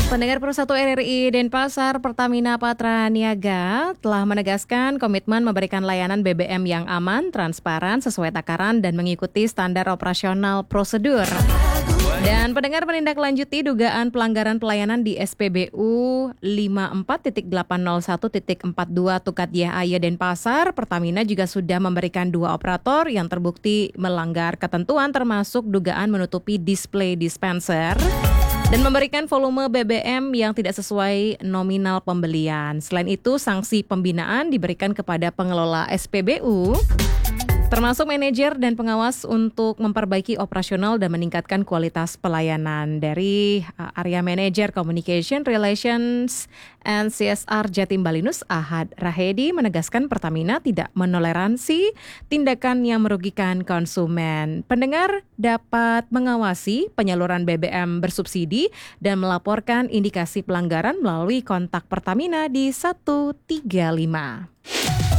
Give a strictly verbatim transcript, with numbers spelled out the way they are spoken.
Pendengar Persatu R R I Denpasar, Pertamina Patra Niaga telah menegaskan komitmen memberikan layanan B B M yang aman, transparan, sesuai takaran, dan mengikuti standar operasional prosedur. Dan pendengar menindaklanjuti dugaan pelanggaran pelayanan di S P B U lima empat delapan nol satu empat dua Tukat Yahaya Denpasar. Pertamina juga sudah memberikan dua operator yang terbukti melanggar ketentuan, termasuk dugaan menutupi display dispenser dan memberikan volume B B M yang tidak sesuai nominal pembelian. Selain itu, sanksi pembinaan diberikan kepada pengelola S P B U, termasuk manajer dan pengawas untuk memperbaiki operasional dan meningkatkan kualitas pelayanan. Dari uh, Area Manager Communication Relations and C S R Jatim Balinus, Ahad Rahedi, menegaskan Pertamina tidak menoleransi tindakan yang merugikan konsumen. Pendengar dapat mengawasi penyaluran B B M bersubsidi dan melaporkan indikasi pelanggaran melalui kontak Pertamina di satu tiga lima.